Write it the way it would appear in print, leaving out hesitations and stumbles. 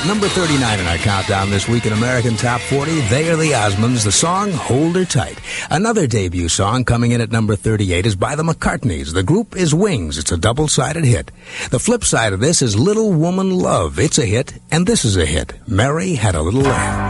Number 39 in our countdown this week in American Top 40, they are the Osmonds, the song Hold Her Tight. Another debut song coming in at number 38 is by the McCartneys. The group is Wings. It's a double-sided hit. The flip side of this is Little Woman Love. It's a hit, and this is a hit. Mary Had a Little Lamb.